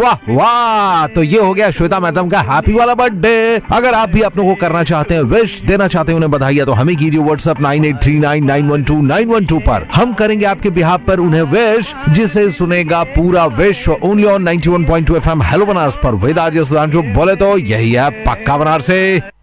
वाह वाह, तो ये हो गया श्वेता मैडम का हैप्पी वाला बर्थडे। अगर आप भी अपनों को करना चाहते हैं, विश देना चाहते हैं, उन्हें बधाई, तो हमें कीजिए व्हाट्सएप 9839912912 पर। हम करेंगे आपके बिहाफ पर उन्हें विश, जिसे सुनेगा पूरा विश्व। Only on 91.2 FM hello Banaras पर। वेद आरजे सुधांशु बोले तो यही है पक्का बनारस से।